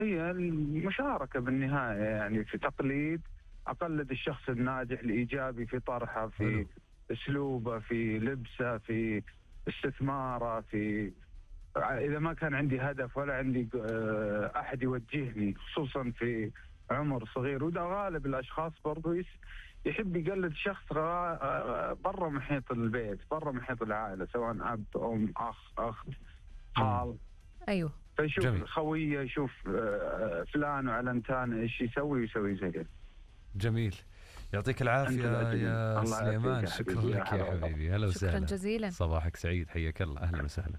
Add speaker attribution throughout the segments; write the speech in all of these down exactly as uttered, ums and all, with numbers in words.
Speaker 1: هي المشاركة بالنهاية، يعني في تقليد، أقلد الشخص الناجح الإيجابي في طرحه،
Speaker 2: حلو.
Speaker 1: في أسلوبه، في لبسه، في استثماره، في إذا ما كان عندي هدف ولا عندي آه، أحد يوجهني، خصوصا في عمر صغير. وده غالب الأشخاص برضو يس- يحب يقلد شخص برا محيط البيت، برا محيط العائلة، سواء أب أم أخ أخت
Speaker 2: مم.
Speaker 1: خال.
Speaker 3: أيوه.
Speaker 1: فيشوف
Speaker 2: جميل.
Speaker 1: خويه، يشوف آه، فلان وعلنتان ايش يسوي، يسوي زيه.
Speaker 2: جميل. يعطيك
Speaker 1: انت
Speaker 2: العافية
Speaker 1: الأجمل،
Speaker 2: يا
Speaker 1: الله يعافيك
Speaker 2: سليمان،
Speaker 1: يا
Speaker 2: شكرا
Speaker 1: حبيبي، يا
Speaker 2: لك يا
Speaker 1: هلا والله.
Speaker 2: حبيبي، هلا
Speaker 3: شكرا
Speaker 2: وسهلا.
Speaker 3: جزيلا.
Speaker 2: صباحك سعيد، حياك الله، أهلا وسهلا.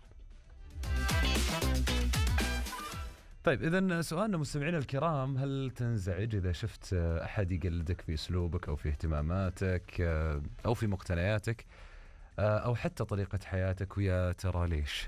Speaker 2: طيب إذن سؤالنا مستمعينا الكرام، هل تنزعج إذا شفت أحد يقلدك في أسلوبك أو في اهتماماتك أو في مقتنياتك أو حتى طريقة حياتك، ويا ترى ليش؟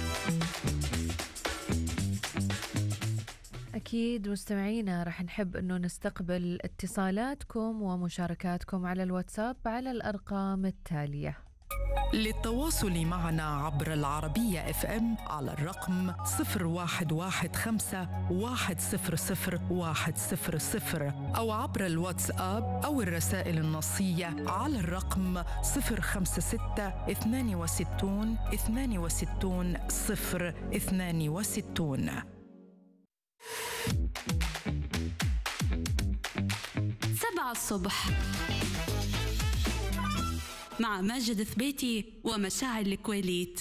Speaker 3: أكيد مستمعينا رح نحب أنه نستقبل اتصالاتكم ومشاركاتكم على الواتساب على الأرقام التالية.
Speaker 4: للتواصل معنا عبر العربية اف ام على الرقم صفر واحد واحد خمسة واحد صفر صفر واحد صفر صفر، أو عبر الواتساب أو الرسائل النصية على الرقم صفر خمسة ستة اثنان وستون اثنان وستون صفر اثنان وستون.
Speaker 5: سبعة الصبح مع ماجد ثبيتي ومشاعل الكويليت.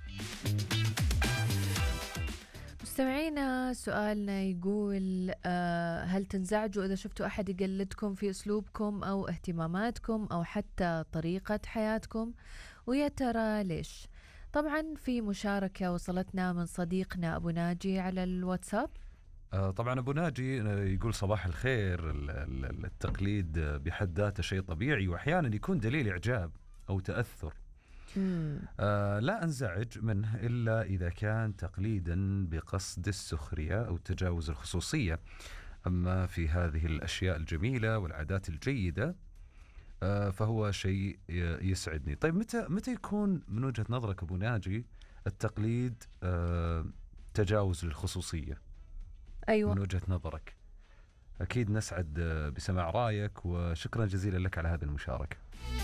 Speaker 3: مستمعينا سؤالنا يقول آه هل تنزعجوا إذا شفتوا أحد يقلدكم في أسلوبكم أو اهتماماتكم أو حتى طريقة حياتكم، ويا ترى ليش؟ طبعا في مشاركة وصلتنا من صديقنا أبو ناجي على الواتساب.
Speaker 2: طبعا أبو ناجي يقول صباح الخير، التقليد بحد ذاته شيء طبيعي وأحيانا يكون دليل إعجاب أو تأثر. آه لا أنزعج منه إلا إذا كان تقليدا بقصد السخرية أو تجاوز الخصوصية. أما في هذه الأشياء الجميلة والعادات الجيدة آه فهو شيء يسعدني. طيب متى متى يكون من وجهة نظرك أبو ناجي التقليد آه تجاوز للخصوصية؟
Speaker 3: أيوة.
Speaker 2: من وجهة نظرك. أكيد نسعد بسماع رأيك، وشكرا جزيلا لك على هذه المشاركة.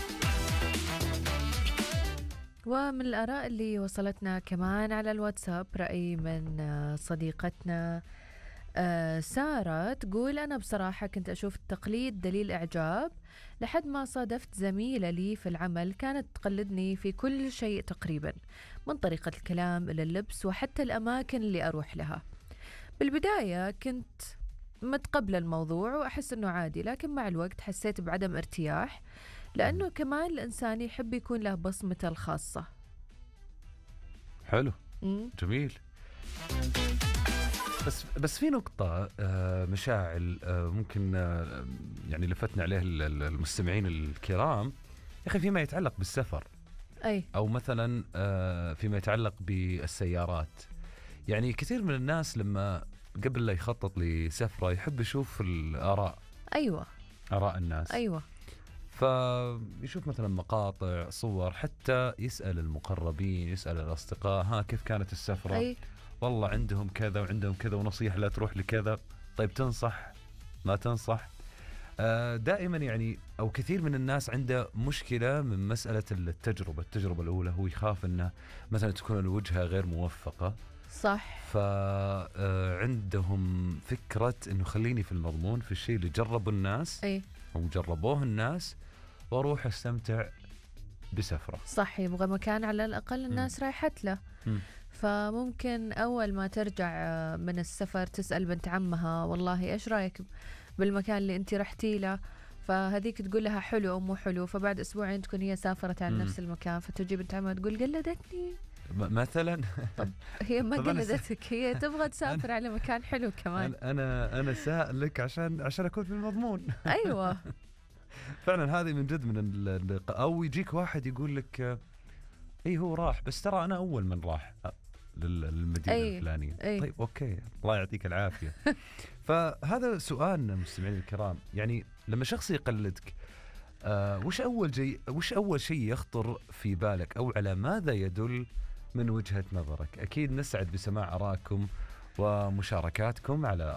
Speaker 3: ومن الآراء اللي وصلتنا كمان على الواتساب رأي من صديقتنا سارة، تقول أنا بصراحة كنت أشوف التقليد دليل إعجاب لحد ما صادفت زميلة لي في العمل كانت تقلدني في كل شيء تقريبا، من طريقة الكلام إلى اللبس وحتى الأماكن اللي أروح لها. بالبداية كنت متقبلة الموضوع وأحس أنه عادي، لكن مع الوقت حسيت بعدم ارتياح، لأنه كمان الإنسان يحب يكون له بصمته الخاصة.
Speaker 2: حلو.
Speaker 3: مم.
Speaker 2: جميل. بس بس في نقطة آه مشاعل آه ممكن آه يعني لفتنا عليه المستمعين الكرام، يا أخي فيما يتعلق بالسفر.
Speaker 3: أي.
Speaker 2: أو مثلا آه فيما يتعلق بالسيارات. يعني كثير من الناس لما قبل لا يخطط لسفرة يحب يشوف الآراء.
Speaker 3: أيوة.
Speaker 2: آراء الناس.
Speaker 3: أيوة.
Speaker 2: فيشوف مثلا مقاطع، صور، حتى يسأل المقربين، يسأل الأصدقاء، ها كيف كانت السفرة؟
Speaker 3: أي.
Speaker 2: والله عندهم كذا وعندهم كذا ونصيحة لا تروح لكذا. طيب تنصح ما تنصح؟ آه دائما يعني أو كثير من الناس عنده مشكلة من مسألة التجربة. التجربة الأولى هو يخاف أنه مثلا تكون الوجهة غير موفقة.
Speaker 3: صح.
Speaker 2: فعندهم فكرة أنه خليني في المضمون، في الشيء اللي جربوا الناس
Speaker 3: أي.
Speaker 2: وجربوه الناس، واروح استمتع بسفرة.
Speaker 3: صح، يبغى مكان على الأقل الناس رايحت له.
Speaker 2: م.
Speaker 3: فممكن أول ما ترجع من السفر تسأل بنت عمها والله إيش رأيك بالمكان اللي أنت رحتي له، فهذيك تقول لها حلو أو مو حلو، فبعد أسبوعين تكون هي سافرت عن
Speaker 2: م.
Speaker 3: نفس المكان، فتجي بنت عمها تقول قلدتني
Speaker 2: مثلا.
Speaker 3: طب هي ما قلدتك، هي تبغى تسافر على مكان حلو كمان.
Speaker 2: أنا أنا سائلك عشان عشان أكون في المضمون.
Speaker 3: أيوة.
Speaker 2: فعلا هذه من جد من ال... أو يجيك واحد يقول لك إيه هو راح، بس ترى أنا أول من راح للمدينة
Speaker 3: أي.
Speaker 2: الفلانية.
Speaker 3: أي.
Speaker 2: طيب أوكي، الله يعطيك العافية. فهذا سؤالنا مستمعين الكرام، يعني لما شخص يقلدك آه وش أول شيء وش أول شيء يخطر في بالك، أو على ماذا يدل من وجهة نظرك؟ أكيد نسعد بسماع آراءكم ومشاركاتكم على